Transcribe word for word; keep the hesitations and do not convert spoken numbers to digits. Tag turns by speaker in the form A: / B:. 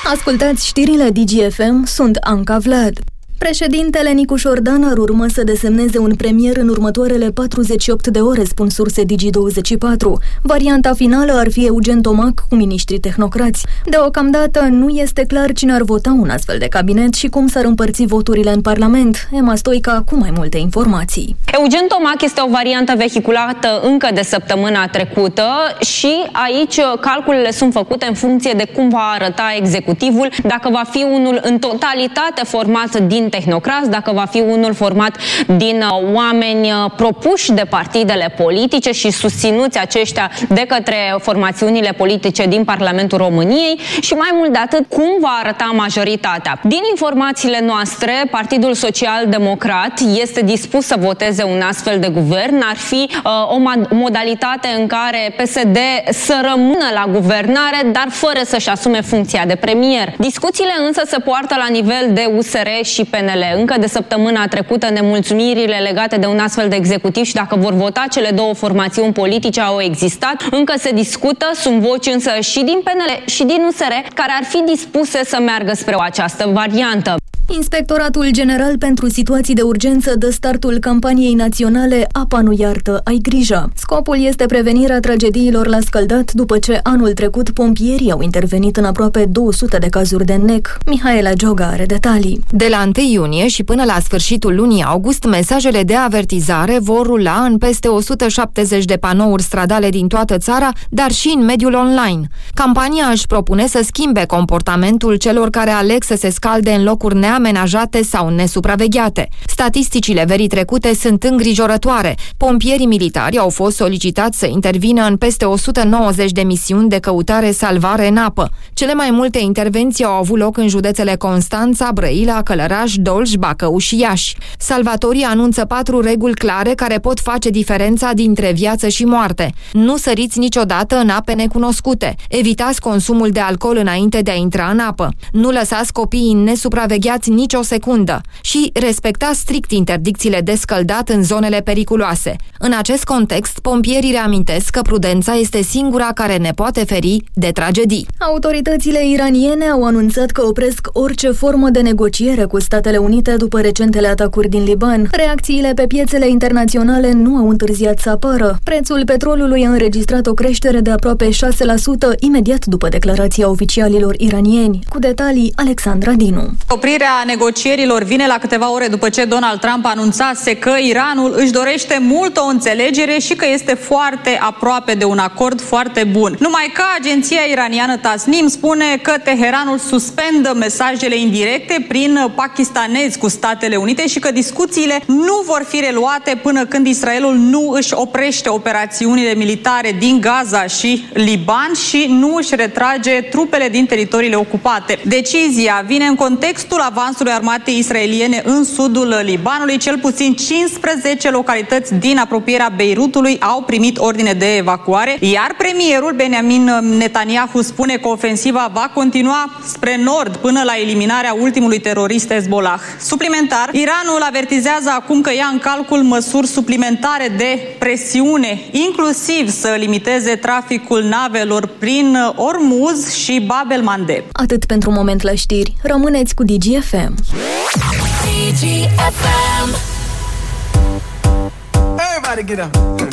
A: Ascultați știrile Digi F M, sunt Anca Vlad. Președintele Nicu Șordan ar urma să desemneze un premier în următoarele patruzeci și opt de ore, spun surse Digi douăzeci și patru. Varianta finală ar fi Eugen Tomac cu miniștri tehnocrați. Deocamdată nu este clar cine ar vota un astfel de cabinet și cum s-ar împărți voturile în Parlament. Emma Stoica cu mai multe informații.
B: Eugen Tomac este o variantă vehiculată încă de săptămâna trecută și aici calculele sunt făcute în funcție de cum va arăta executivul, dacă va fi unul în totalitate format din tehnocrați, dacă va fi unul format din uh, oameni uh, propuși de partidele politice și susținuți aceștia de către formațiunile politice din Parlamentul României și mai mult de atât, cum va arăta majoritatea. Din informațiile noastre, Partidul Social-Democrat este dispus să voteze un astfel de guvern. Ar fi uh, o modalitate în care P S D să rămână la guvernare, dar fără să-și asume funcția de premier. Discuțiile însă se poartă la nivel de U S R și P N L. Încă de săptămâna trecută nemulțumirile legate de un astfel de executiv și dacă vor vota cele două formațiuni politice au existat. Încă se discută, sunt voci însă și din P N L și din U S R care ar fi dispuse să meargă spre această variantă.
A: Inspectoratul General pentru Situații de Urgență dă startul campaniei naționale Apa nu iartă, ai grijă. Scopul este prevenirea tragediilor la scăldat după ce anul trecut pompierii au intervenit în aproape două sute de cazuri de N E C. Mihaela Gioga are detalii.
C: De la întâi iunie și până la sfârșitul lunii august, mesajele de avertizare vor rula în peste o sută șaptezeci de panouri stradale din toată țara, dar și în mediul online. Campania își propune să schimbe comportamentul celor care aleg să se scalde în locuri neamenajate sau nesupravegheate. Statisticile verii trecute sunt îngrijorătoare. Pompierii militari au fost solicitați să intervină în peste o sută nouăzeci de misiuni de căutare-salvare în apă. Cele mai multe intervenții au avut loc în județele Constanța, Brăila, Călăraș, Dolj, Bacău și Iași. Salvatorii anunță patru reguli clare care pot face diferența dintre viață și moarte. Nu săriți niciodată în ape necunoscute. Evitați consumul de alcool înainte de a intra în apă. Nu lăsați copiii nesupravegheați nicio secundă și respectați strict interdicțiile de scăldat în zonele periculoase. În acest context, pompierii reamintesc că prudența este singura care ne poate feri de tragedii.
A: Autoritățile iraniene au anunțat că opresc orice formă de negociere cu Statele Unite după recentele atacuri din Liban. Reacțiile pe piețele internaționale nu au întârziat să apară. Prețul petrolului a înregistrat o creștere de aproape șase la sută imediat după declarația oficialilor iranieni. Cu detalii, Alexandra Dinu.
D: Oprirea negocierilor vine la câteva ore după ce Donald Trump anunțase că Iranul își dorește mult o înțelegere și că este foarte aproape de un acord foarte bun. Numai că agenția iraniană Tasnim spune că Teheranul suspendă mesajele indirecte prin pakistanezi cu Statele Unite și că discuțiile nu vor fi reluate până când Israelul nu își oprește operațiunile militare din Gaza și Liban și nu își retrage trupele din teritoriile ocupate. Decizia vine în contextul avansului armatei israeliene în sudul Libanului. Cel puțin cincisprezece localități din apropierea Beirutului au primit ordine de evacuare, iar premierul Benjamin Netanyahu spune că ofensiva va continua spre nord până la eliminarea ultimului terorist Hezbollah. Suplimentar, Iranul avertizează acum că ia în calcul măsuri suplimentare de presiune, inclusiv să limiteze traficul navelor prin Ormuz și Bab el-Mandeb.
A: Atât pentru moment la știri. Rămâneți cu Digi F M.
E: Digi F M. Everybody get up.